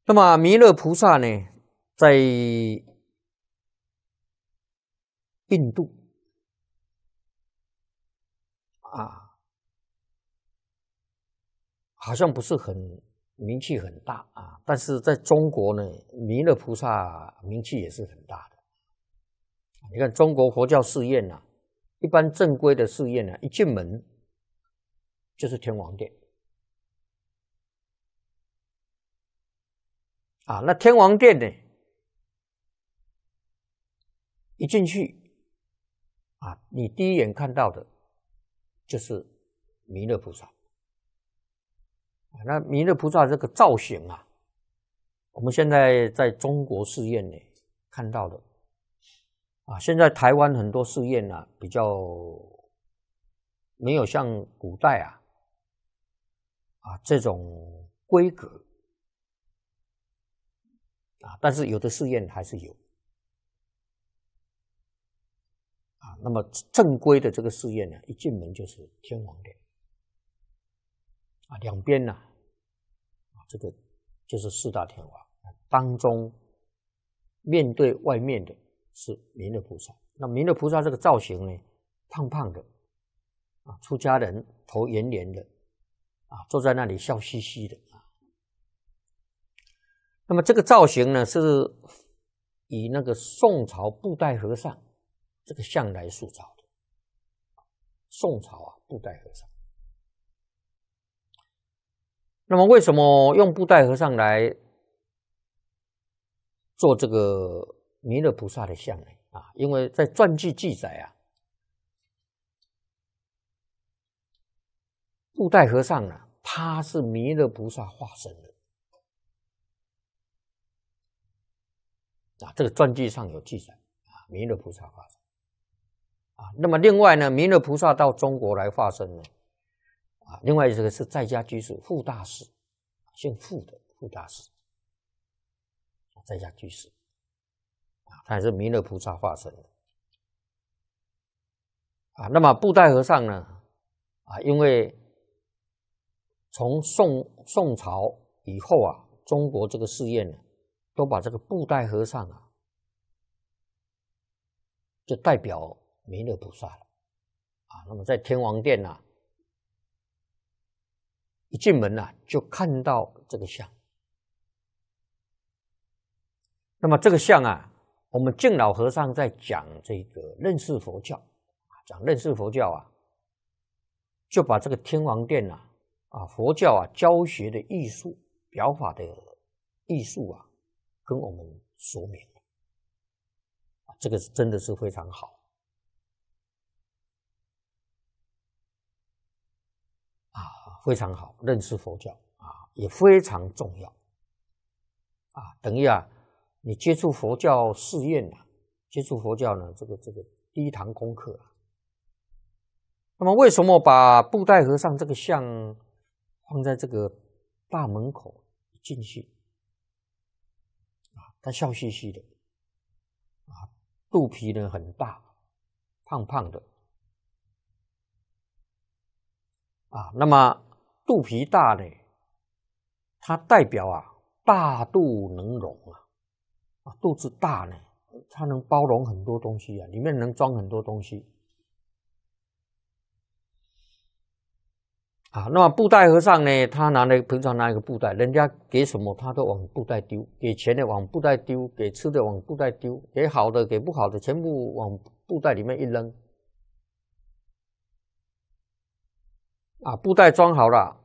那么弥勒菩萨呢，在印度啊，好像不是很名气很大啊，但是在中国呢，弥勒菩萨名气也是很大的。你看中国佛教寺院啊，一般正规的寺院啊，一进门就是天王殿啊。那天王殿呢，一进去啊，你第一眼看到的就是弥勒菩萨。那弥勒菩萨这个造型啊，我们现在在中国寺院呢看到的啊，现在台湾很多寺院啊，比较没有像古代这种规格啊，但是有的寺院还是有啊。那么正规的这个寺院呢，一进门就是天王殿啊，两边呢这个就是四大天王，当中面对外面的是弥勒菩萨。那弥勒菩萨这个造型呢，胖胖的啊，出家人头圆圆的啊，坐在那里笑嘻嘻的啊。那么这个造型呢，是以那个宋朝布袋和尚这个像来塑造的。宋朝布袋和尚。那么为什么用布袋和尚来做这个弥勒菩萨的像呢？啊，因为在传记记载布袋和尚呢，他是弥勒菩萨化身的啊，这个传记上有记载啊，弥勒菩萨化身啊。那么另外呢，弥勒菩萨到中国来化身呢，啊，另外这个是在家居士傅大师，姓傅的傅大师，在家居士啊，他也是弥勒菩萨化身的啊。那么布袋和尚呢，啊，因为从宋朝以后啊，中国这个寺院呢，都把这个布袋和尚啊，就代表弥勒菩萨了啊。那么在天王殿啊，一进门啊，就看到这个像。那么这个像啊，我们净老和尚在讲这个认识佛教，讲认识佛教啊，就把这个天王殿佛教教学的艺术、表法的艺术跟我们说明这个真的是非常好非常好，认识佛教也非常重要等于你接触佛教寺院接触佛教呢，这个第一堂功课那么为什么把布袋和尚这个像放在这个大门口进去他笑嘻嘻的肚皮呢很大，胖胖的那么肚皮大呢，它代表大肚能容肚子大呢，它能包容很多东西里面能装很多东西那么布袋和尚呢，他平常拿一个布袋，人家给什么他都往布袋丢，给钱的往布袋丢，给吃的往布袋丢，给好的给不好的全部往布袋里面一扔布袋装好了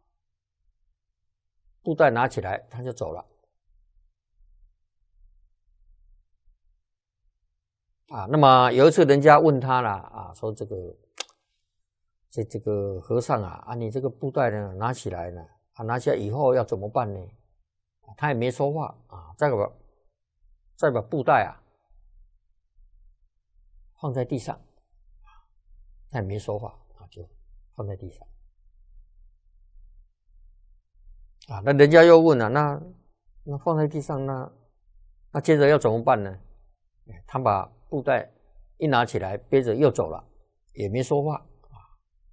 布袋拿起来他就走了那么有一次人家问他了说这个和尚你这个布袋呢拿起来呢拿起来以后要怎么办呢？他也没说话再把布袋放在地上他也没说话就放在地上那人家又问了那放在地上那接着要怎么办呢？他把布袋一拿起来背着又走了，也没说话